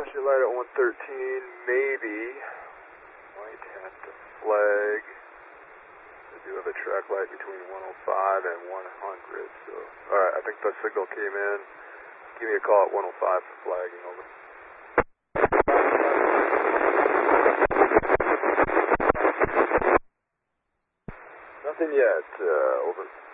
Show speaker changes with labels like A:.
A: Flashing light at 113, maybe. Might have to flag. I do have a track light between 105 and 100, so. Alright, I think the signal came in. Give me a call at 105 for flagging, over. Nothing yet, over.